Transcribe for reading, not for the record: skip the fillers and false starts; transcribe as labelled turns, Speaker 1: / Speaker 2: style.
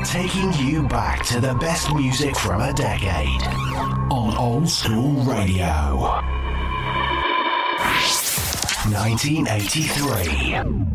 Speaker 1: Taking you back to the best music from a decade on Old School Radio. 1983.